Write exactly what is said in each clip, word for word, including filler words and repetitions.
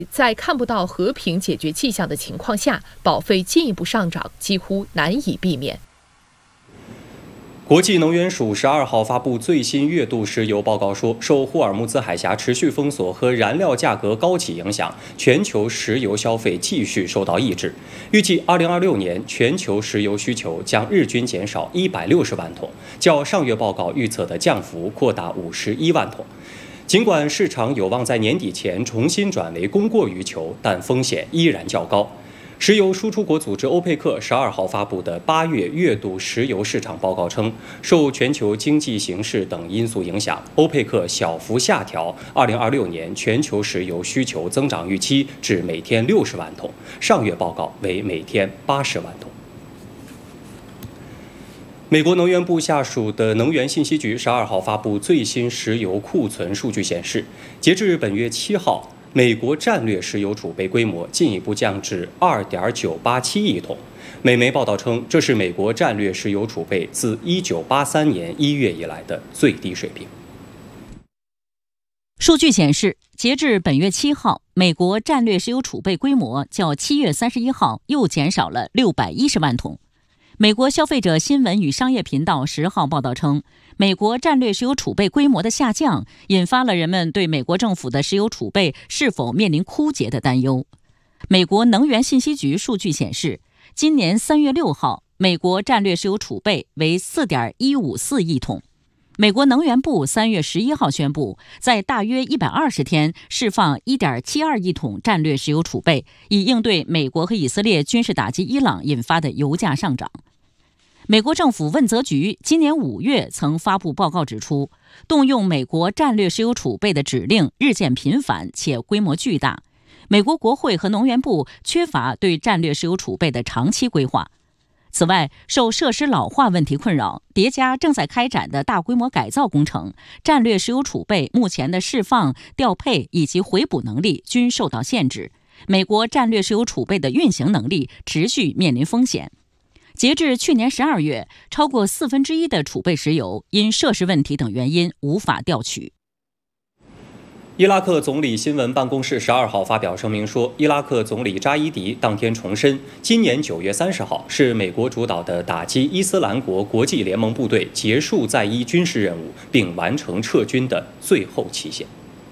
在看不到和平解决迹象的情况下，保费进一步上涨几乎难以避免。 国际能源署十二号发布最新月度石油报告说，受霍尔木兹海峡持续封锁和燃料价格高企影响，全球石油消费继续受到抑制。预计二零二六年全球石油需求将日均减少一百六十万桶，较上月报告预测的降幅扩大五十一万桶。尽管市场有望在年底前重新转为供过于求，但风险依然较高。石油输出国组织欧佩克十二号发布的八月月度石油市场报告称，受全球经济形势等因素影响，欧佩克小幅下调二零二六年全球石油需求增长预期至每天六十万桶，上月报告为每天八十万桶。美国能源部下属的能源信息局十二号发布最新石油库存数据显示，截至本月七号，美国战略石油储备规模进一步降至 二点九八七亿桶。美媒报道称，这是美国战略石油储备自一九八三年一月以来的最低水平。 数据显示，截至本月七号，美国战略石油储备规模较七月三十一号又减少了六百一十万桶。美国消费者新闻与商业频道十号报道称，美国战略石油储备规模的下降，引发了人们对美国政府的石油储备是否面临枯竭的担忧。美国能源信息局数据显示，今年三月六号，美国战略石油储备为 四点一五四亿桶。美国能源部三月十一号宣布，在大约一百二十天释放 一点七二亿桶战略石油储备，以应对美国和以色列军事打击伊朗引发的油价上涨。美国政府问责局今年五月曾发布报告指出，动用美国战略石油储备的指令日渐频繁且规模巨大。美国国会和能源部缺乏对战略石油储备的长期规划。此外，受设施老化问题困扰，叠加正在开展的大规模改造工程，战略石油储备目前的释放、调配以及回补能力均受到限制。美国战略石油储备的运行能力持续面临风险。截至去年十二月，超过四分之一的储备石油因设施问题等原因无法调取。 伊拉克总理新闻办公室十二号发表声明说，伊拉克总理扎伊迪当天重申，今年九月三十号是美国主导的打击伊斯兰国国际联盟部队结束在伊军事任务并完成撤军的最后期限。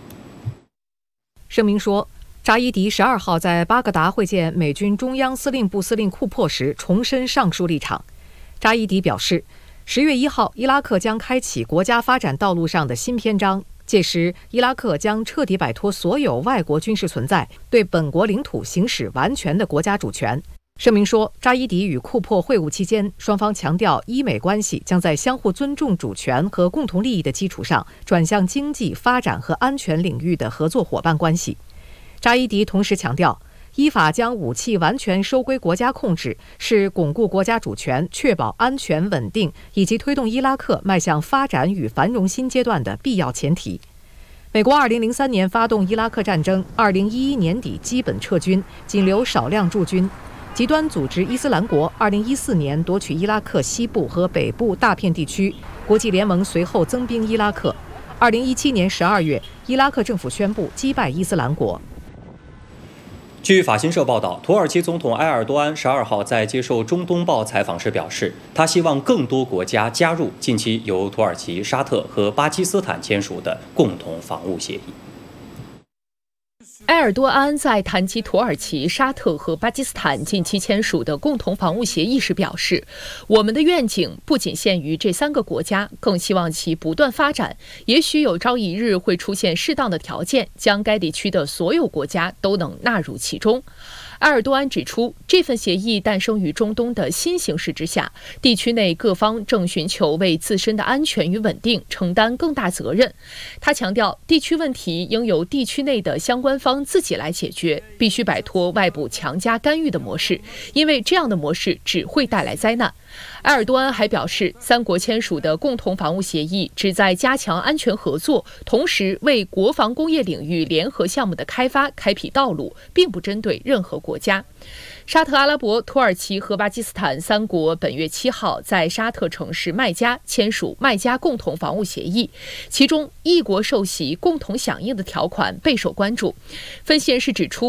声明说，扎伊迪十二号在巴格达会见美军中央司令部司令库珀时重申上述立场。扎伊迪表示，十月一号，伊拉克将开启国家发展道路上的新篇章，届时伊拉克将彻底摆脱所有外国军事存在，对本国领土行使完全的国家主权。声明说，扎伊迪与库珀会晤期间，双方强调伊美关系将在相互尊重主权和共同利益的基础上，转向经济发展和安全领域的合作伙伴关系。扎伊迪同时强调，依法将武器完全收归国家控制，是巩固国家主权、确保安全稳定以及推动伊拉克迈向发展与繁荣新阶段的必要前提。美国二零零三年发动伊拉克战争，二零一一年底基本撤军，仅留少量驻军。极端组织伊斯兰国二零一四年夺取伊拉克西部和北部大片地区，国际联盟随后增兵伊拉克。二零一七年十二月，伊拉克政府宣布击败伊斯兰国。 据法新社报道，土耳其总统埃尔多安十二号在接受中东报采访时表示，他希望更多国家加入近期由土耳其、沙特和巴基斯坦签署的共同防务协议。 埃尔多安在谈及土耳其、沙特和巴基斯坦近期签署的共同防务协议时表示，我们的愿景不仅限于这三个国家，更希望其不断发展，也许有朝一日会出现适当的条件，将该地区的所有国家都能纳入其中。埃尔多安指出，这份协议诞生于中东的新形势之下，地区内各方正寻求为自身的安全与稳定承担更大责任。他强调，地区问题应由地区内的相关方自己来解决，必须摆脱外部强加干预的模式，因为这样的模式只会带来灾难。埃尔多安还表示，三国签署的共同防务协议旨在加强安全合作，同时为国防工业领域联合项目的开发开辟道路，并不针对任何国家。沙特阿拉伯、土耳其和巴基斯坦三国本月七号在沙特城市麦加签署麦加共同防务协议，其中一国受袭共同响应的条款备受关注。 分析人士指出，